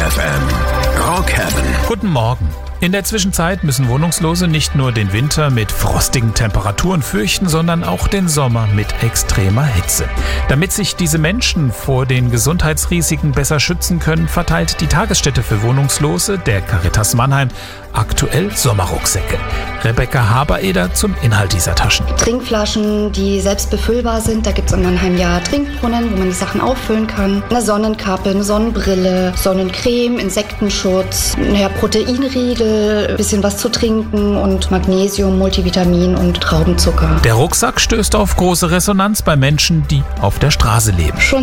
FM. Rock Heaven. Guten Morgen. In der Zwischenzeit müssen Wohnungslose nicht nur den Winter mit frostigen Temperaturen fürchten, sondern auch den Sommer mit extremer Hitze. Damit sich diese Menschen vor den Gesundheitsrisiken besser schützen können, verteilt die Tagesstätte für Wohnungslose der Caritas Mannheim aktuell Sommerrucksäcke. Rebecca Habereder zum Inhalt dieser Taschen. Trinkflaschen, die selbst befüllbar sind. Da gibt es in Mannheim ja Trinkbrunnen, wo man die Sachen auffüllen kann. Eine Sonnenkappe, eine Sonnenbrille, Sonnencreme, Insektenschutz, Proteinriegel, ein bisschen was zu trinken und Magnesium, Multivitamin und Traubenzucker. Der Rucksack stößt auf große Resonanz bei Menschen, die auf der Straße leben. Schon